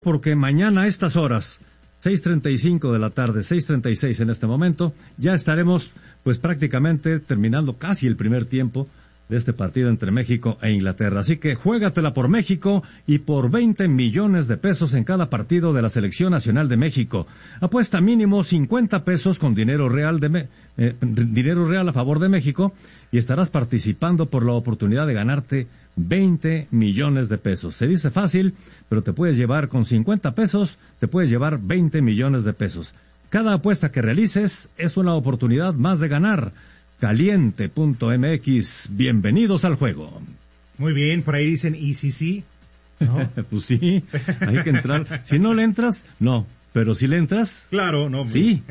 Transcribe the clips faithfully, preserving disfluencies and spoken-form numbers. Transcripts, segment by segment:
Porque mañana a estas horas, seis treinta y cinco de la tarde, seis treinta y seis en este momento, ya estaremos pues prácticamente terminando casi el primer tiempo de este partido entre México e Inglaterra. Así que juégatela por México y por veinte millones de pesos en cada partido de la Selección Nacional de México. Apuesta mínimo cincuenta pesos con dinero real de me- eh, dinero real a favor de México y estarás participando por la oportunidad de ganarte veinte millones de pesos. Se dice fácil, pero te puedes llevar con cincuenta pesos, te puedes llevar veinte millones de pesos. Cada apuesta que realices es una oportunidad más de ganar. Caliente punto m x, bienvenidos al juego. Muy bien, por ahí dicen, ¿y si sí? ¿No? Pues sí, hay que entrar. Si no le entras, no, pero si le entras, claro, no. Sí.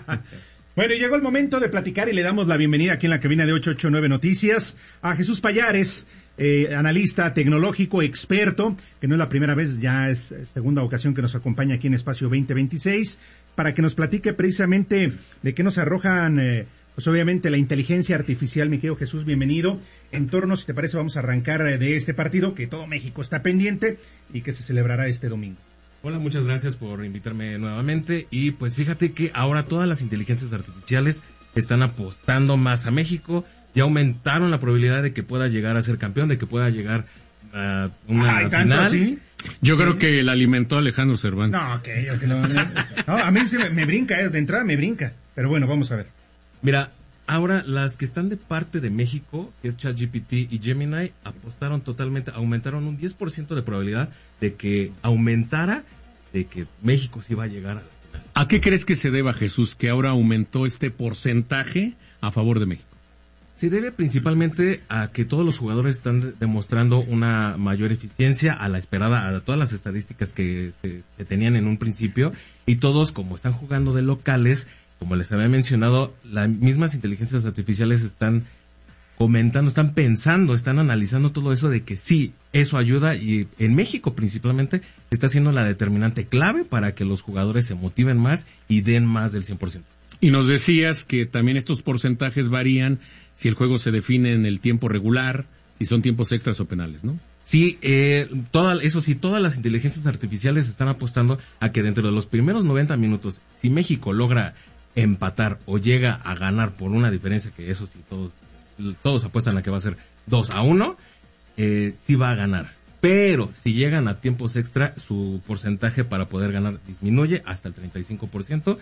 Bueno, llegó el momento de platicar y le damos la bienvenida aquí en la cabina de ocho ocho nueve Noticias a Jesús Pallares, eh, analista tecnológico, experto, que no es la primera vez, ya es segunda ocasión que nos acompaña aquí en Espacio veinte veintiséis, para que nos platique precisamente de qué nos arrojan, eh, pues obviamente la inteligencia artificial. Mi querido Jesús, bienvenido. En torno, si te parece, vamos a arrancar de este partido que todo México está pendiente y que se celebrará este domingo. Hola, muchas gracias por invitarme nuevamente. Y pues fíjate que ahora todas las inteligencias artificiales están apostando más a México. Ya aumentaron la probabilidad de que pueda llegar a ser campeón, de que pueda llegar a una Ay, ¿tanto final. así? Yo Sí. creo que la alimentó Alejandro Cervantes. No, ok, ok, no, no, no, a mí sí me, me brinca, eh, de entrada me brinca. Pero bueno, vamos a ver. Mira, ahora las que están de parte de México, que es ChatGPT y Gemini, apostaron totalmente, aumentaron un diez por ciento de probabilidad de que aumentara, de que México sí va a llegar a la final. ¿A qué crees que se deba, Jesús, que ahora aumentó este porcentaje a favor de México? Se debe principalmente a que todos los jugadores están de- demostrando una mayor eficiencia a la esperada, a todas las estadísticas que se, se tenían en un principio, y todos, como están jugando de locales, como les había mencionado, las mismas inteligencias artificiales están comentando, están pensando, están analizando todo eso de que sí, eso ayuda, y en México principalmente está siendo la determinante clave para que los jugadores se motiven más y den más del cien por ciento. Y nos decías que también estos porcentajes varían si el juego se define en el tiempo regular, si son tiempos extras o penales, ¿no? Sí, eh, toda, eso sí, todas las inteligencias artificiales están apostando a que dentro de los primeros noventa minutos, si México logra empatar o llega a ganar por una diferencia, que eso sí, todos, todos apuestan a que va a ser dos a uno, eh, sí va a ganar. Pero si llegan a tiempos extra, su porcentaje para poder ganar disminuye hasta el treinta y cinco por ciento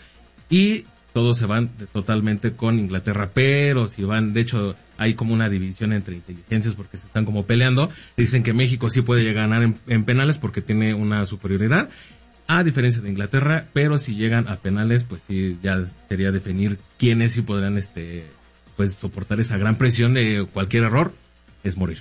y todos se van de- totalmente con Inglaterra. Pero si van, de hecho, hay como una división entre inteligencias porque se están como peleando. Dicen que México sí puede llegar a ganar en, en penales porque tiene una superioridad, a diferencia de Inglaterra, pero si llegan a penales, pues sí, ya sería definir quiénes sí podrán, este, pues soportar esa gran presión de cualquier error, es morir.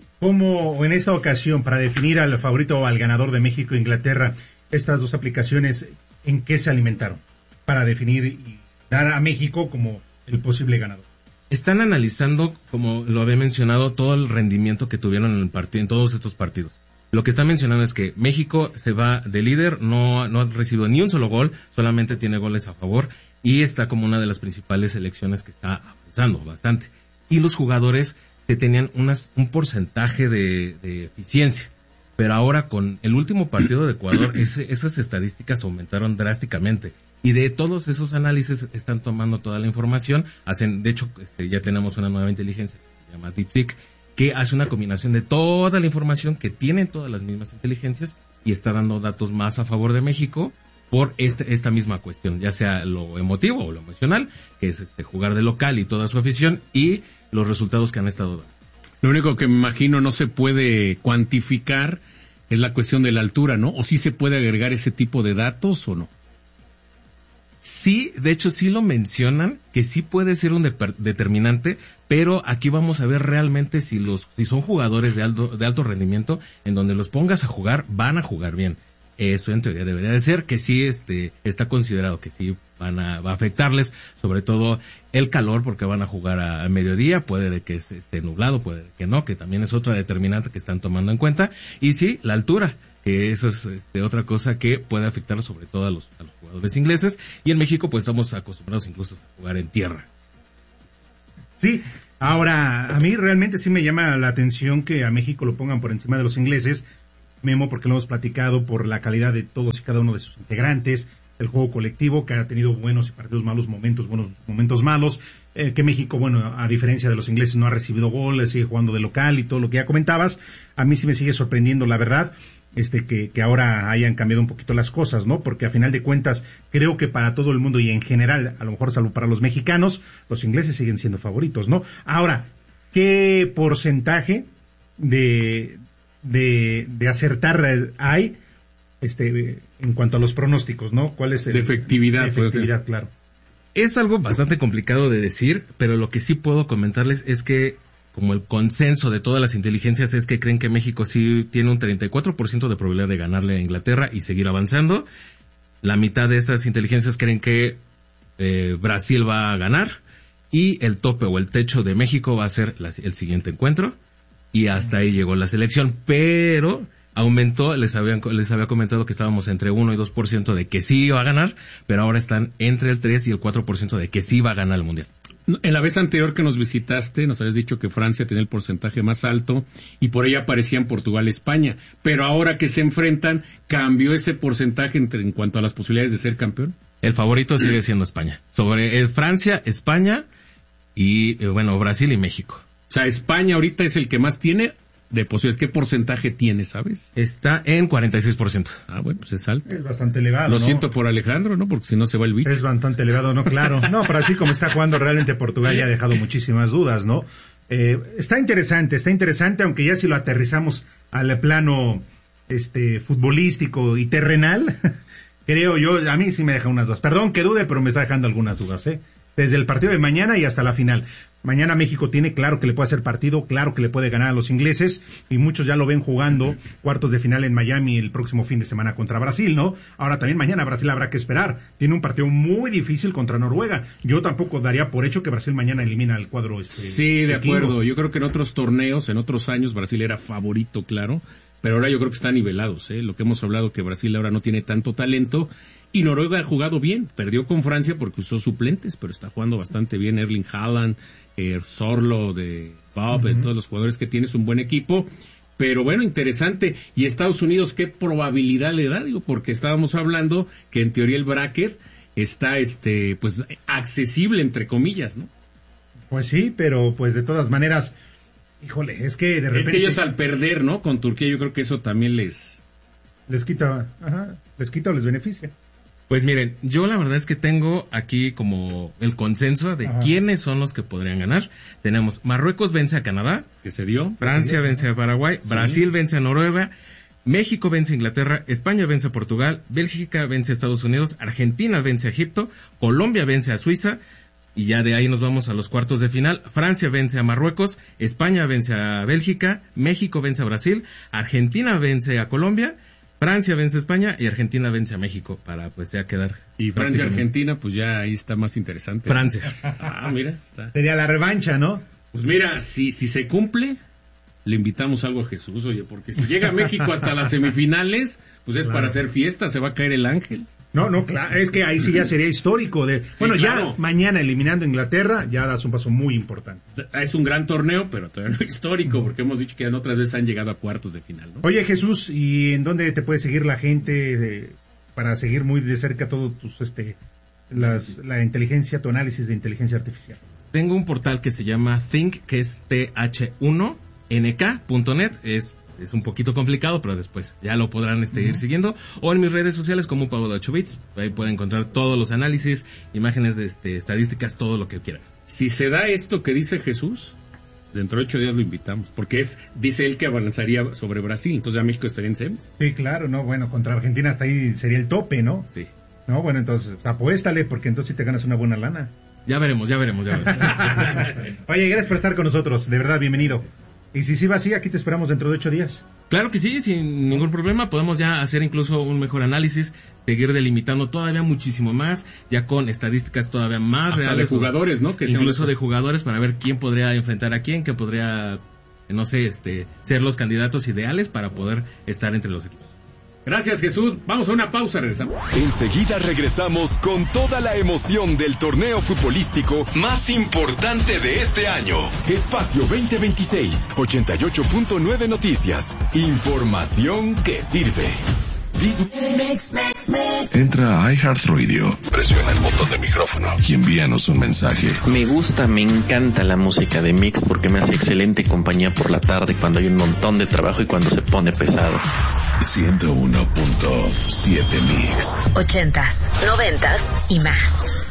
Como en esta ocasión, para definir al favorito o al ganador de México e Inglaterra, estas dos aplicaciones, ¿en qué se alimentaron? Para definir y dar a México como el posible ganador. Están analizando, como lo había mencionado, todo el rendimiento que tuvieron en el partido, en todos estos partidos. Lo que están mencionando es que México se va de líder, no, no ha recibido ni un solo gol, solamente tiene goles a favor y está como una de las principales selecciones que está avanzando bastante. Y los jugadores que tenían unas, un porcentaje de, de eficiencia. Pero ahora con el último partido de Ecuador, ese, esas estadísticas aumentaron drásticamente. Y de todos esos análisis están tomando toda la información. Hacen, de hecho, este, ya tenemos una nueva inteligencia que se llama DeepSeek, que hace una combinación de toda la información que tienen todas las mismas inteligencias y está dando datos más a favor de México por este, esta misma cuestión, ya sea lo emotivo o lo emocional, que es este jugar de local y toda su afición, y los resultados que han estado dando. Lo único que me imagino no se puede cuantificar es la cuestión de la altura, ¿no? ¿O sí se puede agregar ese tipo de datos o no? Sí, de hecho sí lo mencionan, que sí puede ser un de- determinante, pero aquí vamos a ver realmente si los si son jugadores de alto, de alto rendimiento, en donde los pongas a jugar, van a jugar bien. Eso en teoría debería de ser, que sí este está considerado que sí van a, va a afectarles, sobre todo el calor, porque van a jugar a, a mediodía, puede de que esté nublado, puede de que no, que también es otra determinante que están tomando en cuenta, y sí, la altura, que eso es este, otra cosa que puede afectar sobre todo a los, a los jugadores ingleses, y en México pues estamos acostumbrados incluso a jugar en tierra. Sí, ahora, a mí realmente sí me llama la atención que a México lo pongan por encima de los ingleses, Memo, porque lo hemos platicado por la calidad de todos y cada uno de sus integrantes, el juego colectivo, que ha tenido buenos y partidos malos momentos, buenos momentos malos, eh, que México, bueno, a diferencia de los ingleses, no ha recibido goles, sigue jugando de local y todo lo que ya comentabas. A mí sí me sigue sorprendiendo, la verdad, este que, que ahora hayan cambiado un poquito las cosas, ¿no? Porque a final de cuentas, creo que para todo el mundo y en general, a lo mejor salvo para los mexicanos, los ingleses siguen siendo favoritos, ¿no? Ahora, ¿qué porcentaje de, de, de acertar hay este en cuanto a los pronósticos, ¿no? ¿Cuál es el de efectividad? De efectividad, claro. Es algo bastante complicado de decir, pero lo que sí puedo comentarles es que como el consenso de todas las inteligencias es que creen que México sí tiene un treinta y cuatro por ciento de probabilidad de ganarle a Inglaterra y seguir avanzando. La mitad de esas inteligencias creen que eh, Brasil va a ganar y el tope o el techo de México va a ser la, el siguiente encuentro y hasta ahí llegó la selección, pero aumentó, les habían, les había comentado que estábamos entre uno y dos por ciento de que sí iba a ganar, pero ahora están entre el tres y el cuatro por ciento de que sí va a ganar el Mundial. En la vez anterior que nos visitaste, nos habías dicho que Francia tenía el porcentaje más alto y por ella aparecían Portugal y España. Pero ahora que se enfrentan, ¿cambió ese porcentaje entre, en cuanto a las posibilidades de ser campeón? El favorito sigue siendo España. Sobre eh, Francia, España y, eh, bueno, Brasil y México. O sea, España ahorita es el que más tiene de posibilidades. ¿Qué porcentaje tiene, sabes? Está en cuarenta y seis por ciento. Ah, bueno, pues es alto. Es bastante elevado, Lo ¿no? siento por Alejandro, ¿no? Porque si no se va el bicho. Es bastante elevado, ¿no? Claro. No, pero así como está jugando realmente Portugal ya ha dejado muchísimas dudas, ¿no? Eh, está interesante, está interesante, aunque ya si lo aterrizamos al plano este futbolístico y terrenal, creo yo, a mí sí me deja unas dudas. Perdón que dude, pero me está dejando algunas dudas, ¿eh? Desde el partido de mañana y hasta la final. Mañana México tiene claro que le puede hacer partido, claro que le puede ganar a los ingleses, y muchos ya lo ven jugando cuartos de final en Miami el próximo fin de semana contra Brasil, ¿no? Ahora también mañana Brasil habrá que esperar. Tiene un partido muy difícil contra Noruega. Yo tampoco daría por hecho que Brasil mañana elimina el cuadro este. Sí, de acuerdo. Yo creo que en otros torneos, en otros años, Brasil era favorito, claro, pero ahora yo creo que están nivelados, ¿eh? Lo que hemos hablado, que Brasil ahora no tiene tanto talento. Y Noruega ha jugado bien, perdió con Francia porque usó suplentes, pero está jugando bastante bien. Erling Haaland, eh, Zorlo de Bob, uh-huh. Todos los jugadores que tiene, es un buen equipo. Pero bueno, interesante. ¿Y Estados Unidos qué probabilidad le da? Digo, porque estábamos hablando que en teoría el bracket está, este, pues, accesible, entre comillas, ¿no? Pues sí, pero pues de todas maneras, híjole, es que de repente... Es que ellos al perder, ¿no? Con Turquía, yo creo que eso también les... Les quita, ajá, les quita o les beneficia. Pues miren, yo la verdad es que tengo aquí como el consenso de Ajá. quiénes son los que podrían ganar. Tenemos Marruecos vence a Canadá, que se dio. Francia vence a Paraguay, sí. Brasil vence a Noruega, México vence a Inglaterra, España vence a Portugal, Bélgica vence a Estados Unidos, Argentina vence a Egipto, Colombia vence a Suiza, y ya de ahí nos vamos a los cuartos de final. Francia vence a Marruecos, España vence a Bélgica, México vence a Brasil, Argentina vence a Colombia, Francia vence a España y Argentina vence a México para pues ya quedar. Y Francia-Argentina, pues ya ahí está más interesante. Francia. Ah, mira. Está. Sería la revancha, ¿no? Pues mira, si si se cumple, le invitamos algo a Jesús, oye, porque si llega México hasta las semifinales, pues es claro. Para hacer fiesta, se va a caer el ángel. No, no, claro, es que ahí sí ya sería histórico. De, sí, bueno, claro. Ya mañana eliminando a Inglaterra, ya das un paso muy importante. Es un gran torneo, pero todavía no histórico, porque hemos dicho que en otras veces han llegado a cuartos de final, ¿no? Oye, Jesús, ¿y en dónde te puede seguir la gente eh, para seguir muy de cerca todos tus, este, las, la inteligencia, tu análisis de inteligencia artificial? Tengo un portal que se llama Think, que es T H uno N K punto net, es Es un poquito complicado, pero después ya lo podrán este, uh-huh. ir siguiendo. O en mis redes sociales como Pablo de ocho bits. Ahí pueden encontrar todos los análisis, imágenes de este, estadísticas, todo lo que quieran. Si se da esto que dice Jesús, dentro de ocho días lo invitamos. Porque es dice él que avanzaría sobre Brasil, entonces ya México estaría en semis. Sí, claro, no, bueno, contra Argentina hasta ahí sería el tope, ¿no? Sí. No, bueno, entonces apuéstale, porque entonces sí te ganas una buena lana. Ya veremos, ya veremos, ya veremos. Oye, gracias por estar con nosotros, de verdad, bienvenido. Y si sí va así, aquí te esperamos dentro de ocho días. Claro que sí, sin ningún problema. Podemos ya hacer incluso un mejor análisis, seguir delimitando todavía muchísimo más, ya con estadísticas todavía más hasta reales. De jugadores, ¿no? Que incluso de jugadores para ver quién podría enfrentar a quién, que podría, no sé, este, ser los candidatos ideales para poder estar entre los equipos. Gracias, Jesús. Vamos a una pausa, regresamos. Enseguida regresamos con toda la emoción del torneo futbolístico más importante de este año. Espacio veinte veintiséis, ochenta y ocho punto nueve Noticias. Información que sirve. Entra a iHeartRadio, presiona el botón de micrófono y envíanos un mensaje. Me gusta, me encanta la música de Mix porque me hace excelente compañía por la tarde cuando hay un montón de trabajo y cuando se pone pesado. ciento uno punto siete Mix. Ochentas, noventas y más.